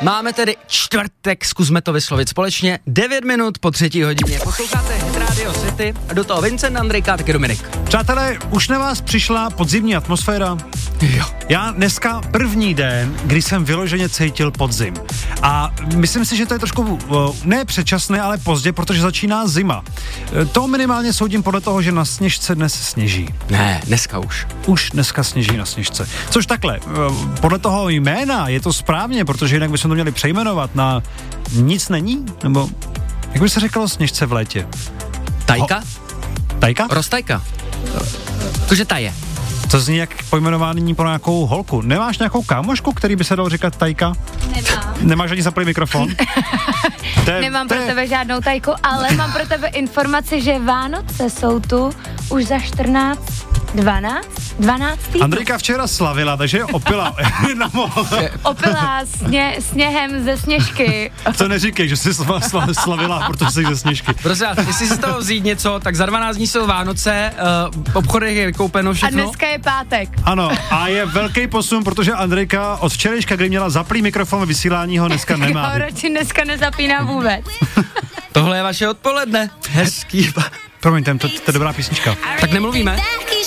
Máme tedy čtvrtek, zkusme to vyslovit společně. 9 minut po 3 hodině. Posloucháte Radio City a do toho Vincent, Andrejka a taky Dominik. Přátelé, už na vás přišla podzimní atmosféra? Jo. Já dneska první den, kdy jsem vyloženě cítil podzim. A myslím si, že to je trošku ne předčasné, ale pozdě, protože začíná zima. To minimálně soudím podle toho, že na Sněžce dnes sněží. Ne, dneska už. Už dneska sněží na Sněžce. Což takhle, podle toho jména je to správně, protože jinak bychom to měli přejmenovat na nic není? Nebo jak by se řeklo Sněžce v létě? Tajka? Tajka? Roztajka. Jakože taje. To zní jak pojmenování pro nějakou holku. Nemáš nějakou kámošku, který by se dal říkat Tajka? Nemám. Nemáš ani zaplý mikrofon? Nemám pro tebe žádnou tajku, ale mám pro tebe informaci, že Vánoce jsou tu už za 12 týdnů. Andrejka včera slavila, takže opila. Opila sněhem ze Sněžky. To neříkej, že jsi slavila, protože jsi ze Sněžky. Prosím vás, jestli si z toho vzít něco, tak za 12 dní jsou Vánoce, obchodech je vykoupeno všechno. A dneska je pátek. Ano, a je velký posun, protože Andrejka od včerejška, kdy měla zaplý mikrofon ve vysílání, ho dneska nemá. Jo, radši dneska nezapínám vůbec. Tohle je vaše odpoledne. Hezký. Promiňte, to je dobrá písnička. Tak nemluvíme?